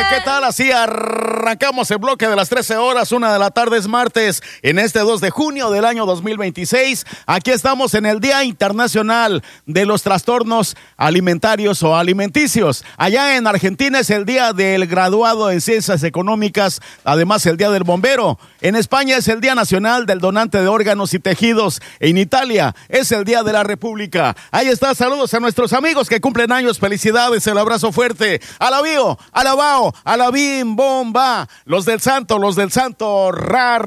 ¿qué tal? Así arrancamos el bloque de las 13 horas, 1 de la tarde, es martes, en este 2 de junio del año 2026. Aquí estamos en el Día Internacional de los Trastornos Alimentarios o Alimenticios. Allá en Argentina es el Día del Graduado en Ciencias Económicas, además el Día del Bombero. En España es el Día Nacional del Donante de Órganos y Tejidos. En Italia es el Día de la República. Ahí está, saludos a nuestros amigos que cumplen años, felicidades, el abrazo fuerte. Alabío, alabao, alabim, bomba, los del santo, ra,